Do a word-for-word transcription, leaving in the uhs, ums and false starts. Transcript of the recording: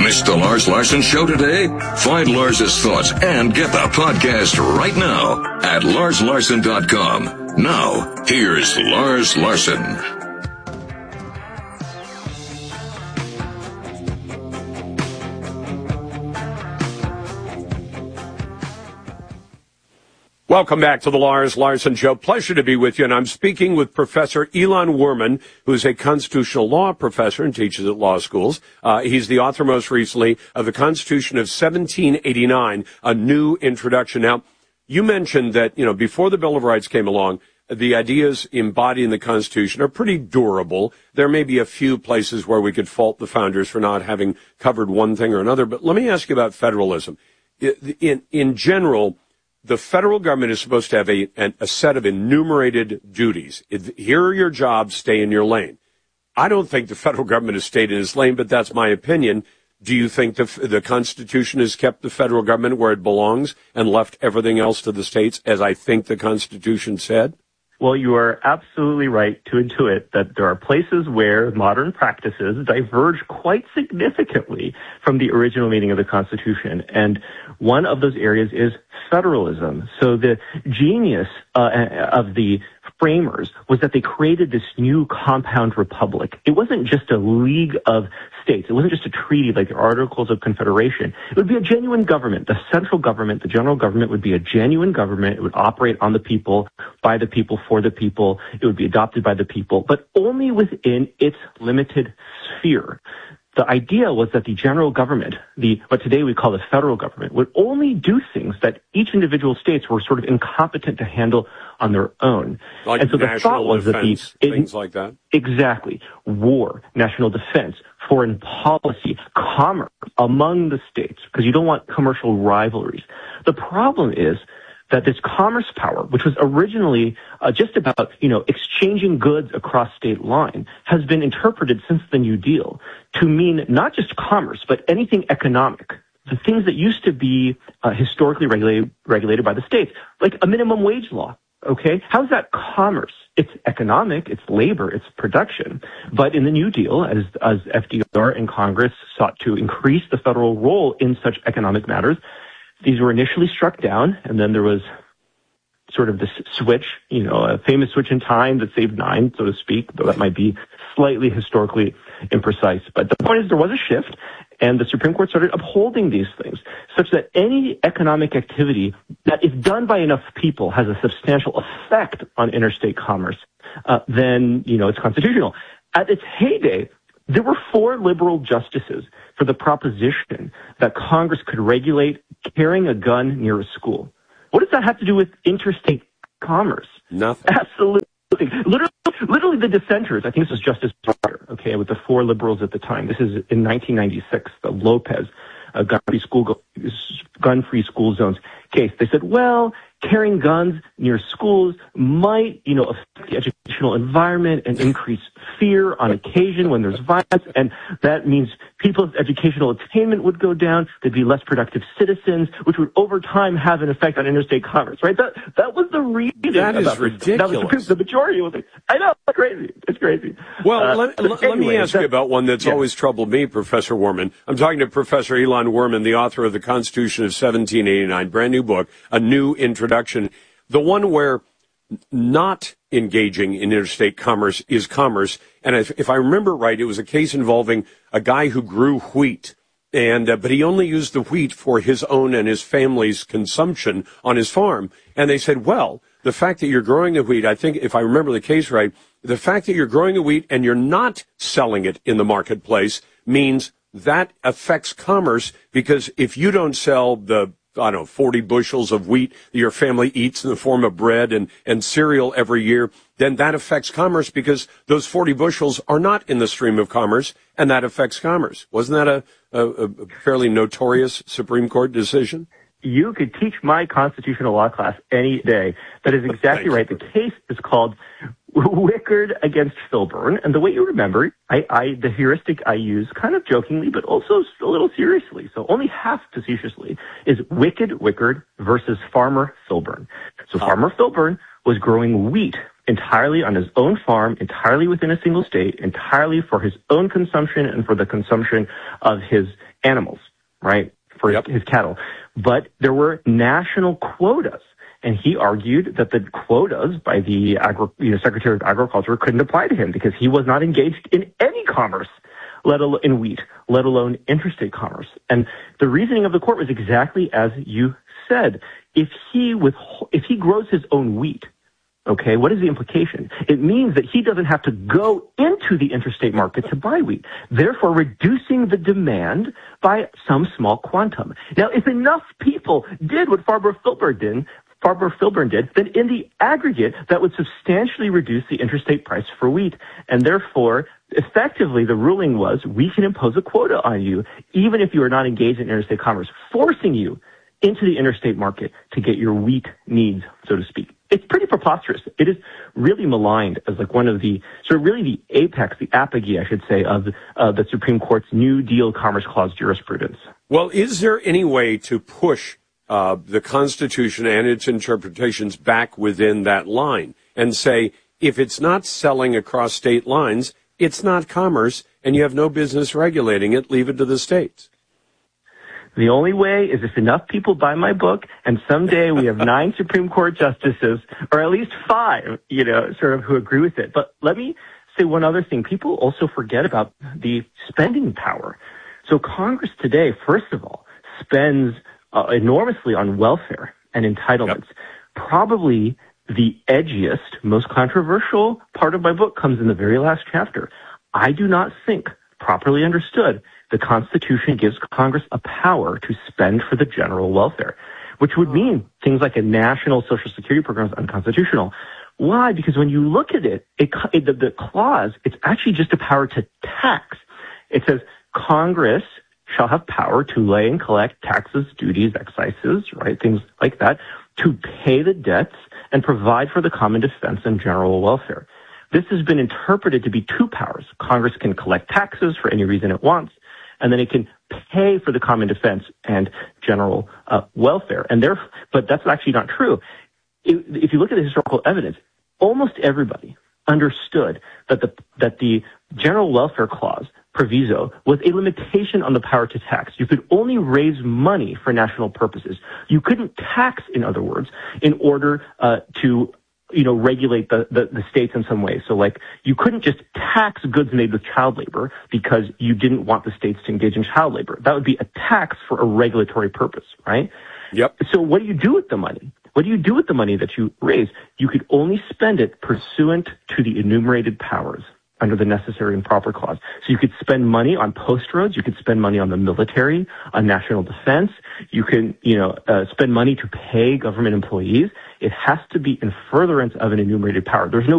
Missed the Lars Larson Show today? Find Lars's thoughts and get the podcast right now at lars larson dot com. Now, here's Lars Larson. Welcome back to the Lars Larson Show. Pleasure to be with you. And I'm speaking with Professor Ilan Werman, who's a constitutional law professor and teaches at law schools. Uh, he's the author most recently of the Constitution of seventeen eighty-nine, a new introduction. Now, you mentioned that, you know, before the Bill of Rights came along, the ideas embodied in the Constitution are pretty durable. There may be a few places where we could fault the founders for not having covered one thing or another. But let me ask you about federalism. In, in general, the federal government is supposed to have a, a set of enumerated duties. Here are your jobs, stay in your lane. I don't think the federal government has stayed in its lane, but that's my opinion. Do you think the, the Constitution has kept the federal government where it belongs and left everything else to the states, as I think the Constitution said? Well, you are absolutely right to intuit that there are places where modern practices diverge quite significantly from the original meaning of the Constitution. And one of those areas is federalism. So the genius uh, of the framers was that they created this new compound republic. It wasn't just a league of states. It wasn't just a treaty like the Articles of Confederation. It would be a genuine government. The central government, the general government, would be a genuine government. It would operate on the people, by the people, for the people. It would be adopted by the people, but only within its limited sphere. The idea was that the general government, the what today we call the federal government, would only do things that each individual states were sort of incompetent to handle on their own. Like and so the thought was defense, that the things like that. Exactly. War, national defense, foreign policy, commerce among the states, because you don't want commercial rivalries. The problem is that this commerce power, which was originally uh, just about, you know, exchanging goods across state line, has been interpreted since the New Deal to mean not just commerce, but anything economic. The things that used to be uh, historically regulated, regulated by the states, like a minimum wage law. Okay, how's that commerce? It's economic, it's labor, it's production. But in the New Deal, as, as F D R and Congress sought to increase the federal role in such economic matters, these were initially struck down, and then there was sort of this switch, you know, a famous switch in time that saved nine, so to speak, though that might be slightly historically imprecise. But the point is there was a shift, and the Supreme Court started upholding these things, such that any economic activity that if done by enough people has a substantial effect on interstate commerce, uh, then, you know, it's constitutional. At its heyday, there were four liberal justices for the proposition that Congress could regulate carrying a gun near a school. What does that have to do with interstate commerce? Nothing. Absolutely. Literally, literally the dissenters, I think this was Justice Breyer, okay, with the four liberals at the time. This is in nineteen ninety-six, the Lopez uh, gun-free school, gun-free school zones case. They said, well, carrying guns near schools might, you know, affect the educational environment and increase fear on occasion when there's violence, and that means people's educational attainment would go down. They'd be less productive citizens, which would over time have an effect on interstate commerce, right? That that was the reason. That is about ridiculous. That was the, the majority was like, I know, it's crazy. It's crazy. Well, uh, let, let, anyway, let me ask that, you about one that's yeah. always troubled me, Professor Werman. I'm talking to Professor Ilan Werman, the author of the Constitution of seventeen eighty-nine, brand new book, a new introduction, the one where not engaging in interstate commerce is commerce. And if, if I remember right, it was a case involving a guy who grew wheat, and uh, but he only used the wheat for his own and his family's consumption on his farm. And they said, well, the fact that you're growing the wheat, I think if I remember the case right, the fact that you're growing the wheat and you're not selling it in the marketplace means that affects commerce, because if you don't sell the I don't know, forty bushels of wheat that your family eats in the form of bread and, and cereal every year, then that affects commerce because those forty bushels are not in the stream of commerce, and that affects commerce. Wasn't that a, a, a fairly notorious Supreme Court decision? You could teach my constitutional law class any day. That is exactly right. The case is called Wickard against Filburn. And the way you remember, I, I, the heuristic I use kind of jokingly, but also a little seriously, so only half facetiously, is Wicked Wickard versus Farmer Filburn. So Farmer Filburn was growing wheat entirely on his own farm, entirely within a single state, entirely for his own consumption and for the consumption of his animals, right, for yep. his cattle. But there were national quotas. And he argued that the quotas by the Agri- you know, Secretary of Agriculture couldn't apply to him because he was not engaged in any commerce, let alone in wheat, let alone interstate commerce. And the reasoning of the court was exactly as you said. If he with if he grows his own wheat, okay, what is the implication? It means that he doesn't have to go into the interstate market to buy wheat, therefore reducing the demand by some small quantum. Now, if enough people did what Farber Filbert did, Farber Filburn did, then in the aggregate, that would substantially reduce the interstate price for wheat. And therefore, effectively, the ruling was, we can impose a quota on you, even if you are not engaged in interstate commerce, forcing you into the interstate market to get your wheat needs, so to speak. It's pretty preposterous. It is really maligned as like one of the, sort of really the apex, the apogee, I should say, of uh, the Supreme Court's New Deal Commerce Clause jurisprudence. Well, is there any way to push Uh, the Constitution and its interpretations back within that line and say, if it's not selling across state lines, it's not commerce, and you have no business regulating it, leave it to the states? The only way is if enough people buy my book, and someday we have nine Supreme Court justices, or at least five, you know, sort of who agree with it. But let me say one other thing. People also forget about the spending power. So Congress today, first of all, spends Uh, enormously on welfare and entitlements. Yep. Probably the edgiest, most controversial part of my book comes in the very last chapter. I do not think, properly understood, the Constitution gives Congress a power to spend for the general welfare, which would mean things like a national Social Security program is unconstitutional. Why? Because when you look at it, it, it the, the clause, it's actually just a power to tax. It says Congress shall have power to lay and collect taxes, duties, excises, right, things like that, to pay the debts and provide for the common defense and general welfare. This has been interpreted to be two powers. Congress can collect taxes for any reason it wants, and then it can pay for the common defense and general uh, welfare. And there, but that's actually not true. If, if you look at the historical evidence, almost everybody understood that the that the general welfare clause proviso was a limitation on the power to tax. You could only raise money for national purposes. You couldn't tax, in other words, in order uh, to, you know, regulate the, the, the states in some way. So, like, you couldn't just tax goods made with child labor because you didn't want the states to engage in child labor. That would be a tax for a regulatory purpose, right? Yep. So what do you do with the money? What do you do with the money that you raise? You could only spend it pursuant to the enumerated powers under the necessary and proper clause. So you could spend money on post roads. You could spend money on the military, on national defense. You can, you know, uh, spend money to pay government employees. It has to be in furtherance of an enumerated power. There's no